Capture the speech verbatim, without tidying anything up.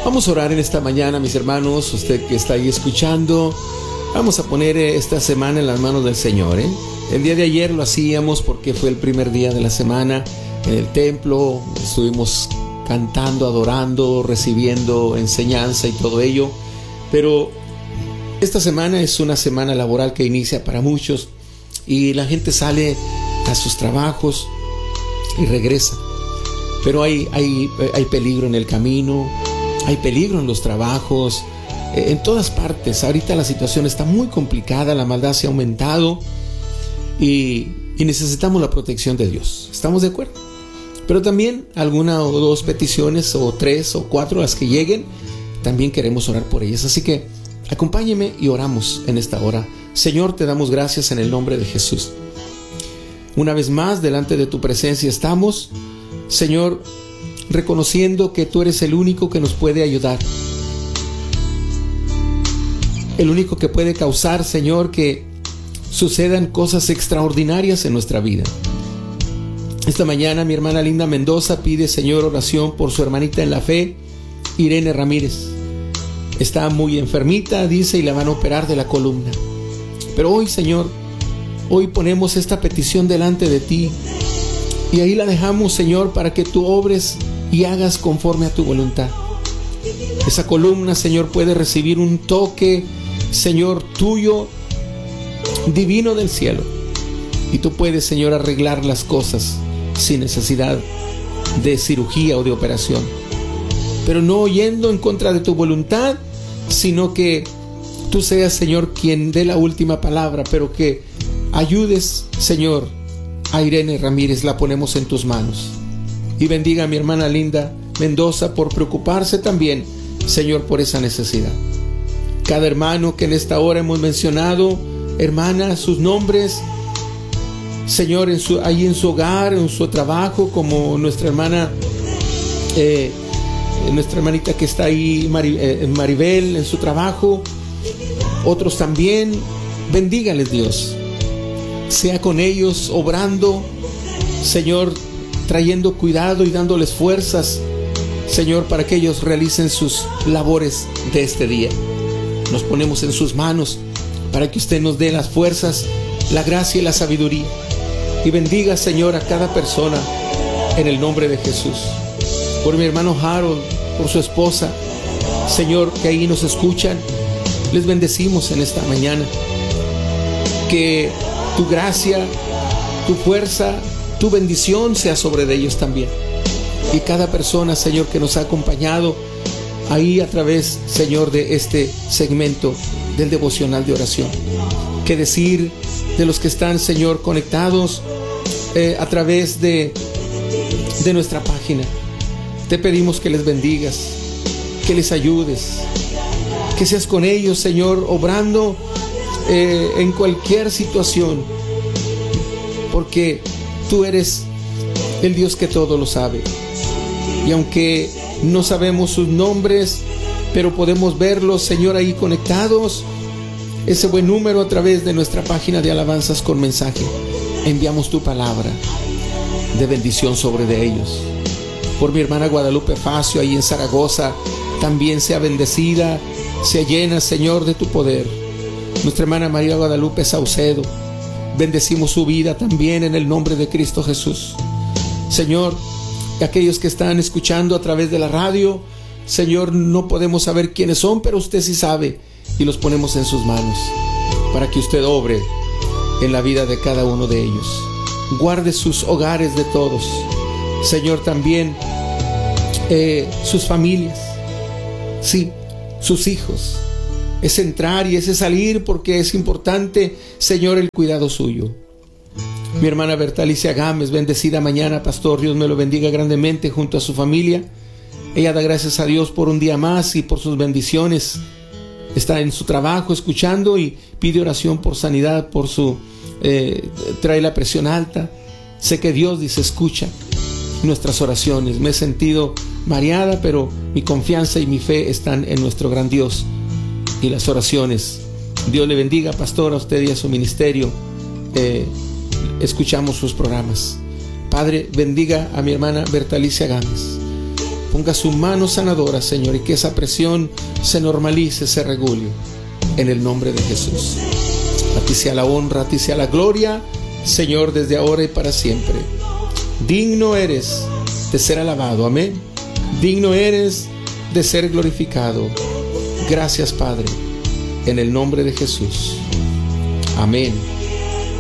Vamos a orar en esta mañana, mis hermanos, usted que está ahí escuchando. Vamos a poner esta semana en las manos del Señor, ¿eh? El día de ayer lo hacíamos porque fue el primer día de la semana en el templo. Estuvimos cantando, adorando, recibiendo enseñanza y todo ello. Pero esta semana es una semana laboral que inicia para muchos y la gente sale a sus trabajos y regresa. Pero hay, hay, hay peligro en el camino, hay peligro en los trabajos, en todas partes. Ahorita la situación está muy complicada, la maldad se ha aumentado y, y necesitamos la protección de Dios. ¿Estamos de acuerdo? Pero también alguna o dos peticiones, o tres o cuatro, las que lleguen, también queremos orar por ellas. Así que acompáñeme y oramos en esta hora. Señor, te damos gracias en el nombre de Jesús. Una vez más, delante de tu presencia estamos, Señor, reconociendo que tú eres el único que nos puede ayudar. El único que puede causar, Señor, que sucedan cosas extraordinarias en nuestra vida. Esta mañana mi hermana Linda Mendoza pide, Señor, oración por su hermanita en la fe, Irene Ramírez. Está muy enfermita, dice, y la van a operar de la columna. Pero hoy, Señor, hoy ponemos esta petición delante de ti y ahí la dejamos, Señor, para que tú obres y hagas conforme a tu voluntad. Esa columna, Señor, puede recibir un toque, Señor, tuyo, divino del cielo. Y tú puedes, Señor, arreglar las cosas sin necesidad de cirugía o de operación. Pero no yendo en contra de tu voluntad, sino que tú seas, Señor, quien dé la última palabra, pero que ayudes, Señor, a Irene Ramírez. La ponemos en tus manos. Y bendiga a mi hermana Linda Mendoza por preocuparse también, Señor, por esa necesidad. Cada hermano que en esta hora hemos mencionado, hermana, sus nombres, Señor, en su, ahí en su hogar, en su trabajo, como nuestra hermana, eh, nuestra hermanita que está ahí, Mari, eh, Maribel, en su trabajo, otros también, bendígales Dios, sea con ellos obrando, Señor, trayendo cuidado y dándoles fuerzas, Señor, para que ellos realicen sus labores de este día. Nos ponemos en sus manos para que usted nos dé las fuerzas, la gracia y la sabiduría. Y bendiga, Señor, a cada persona en el nombre de Jesús. Por mi hermano Harold, por su esposa, Señor, que ahí nos escuchan, les bendecimos en esta mañana. Que tu gracia, tu fuerza, tu bendición sea sobre de ellos también. Y cada persona, Señor, que nos ha acompañado ahí a través, Señor, de este segmento del devocional de oración. Que decir de los que están, Señor, conectados eh, a través de, de nuestra página. Te pedimos que les bendigas, que les ayudes, que seas con ellos, Señor, obrando eh, en cualquier situación, porque tú eres el Dios que todo lo sabe. Y aunque no sabemos sus nombres, pero podemos verlos, Señor, ahí conectados, ese buen número a través de nuestra página de alabanzas con mensaje. Enviamos tu palabra de bendición sobre de ellos. Por mi hermana Guadalupe Facio, ahí en Zaragoza, también sea bendecida, sea llena, Señor, de tu poder. Nuestra hermana María Guadalupe Saucedo, bendecimos su vida también en el nombre de Cristo Jesús. Señor, aquellos que están escuchando a través de la radio, Señor, no podemos saber quiénes son, pero usted sí sabe, y los ponemos en sus manos para que usted obre en la vida de cada uno de ellos. Guarde sus hogares de todos, Señor, también eh, sus familias, sí, sus hijos. Es entrar y ese salir, porque es importante, Señor, el cuidado suyo. Mi hermana Bertalicia Gámez, bendecida mañana, pastor, Dios me lo bendiga grandemente junto a su familia. Ella da gracias a Dios por un día más y por sus bendiciones. Está en su trabajo escuchando y pide oración por sanidad, por su eh, trae la presión alta. Sé que Dios, dice, escucha nuestras oraciones. Me he sentido mareada, pero mi confianza y mi fe están en nuestro gran Dios y las oraciones. Dios le bendiga, pastor, a usted y a su ministerio. Eh, escuchamos sus programas. Padre, bendiga a mi hermana Bertalicia Gámez. ponga su mano sanadora, Señor, y que esa presión se normalice, se regule, en el nombre de Jesús. A ti sea la honra, a ti sea la gloria, Señor, desde ahora y para siempre. Digno eres de ser alabado, amén. Digno eres de ser glorificado. Gracias, Padre, en el nombre de Jesús. Amén.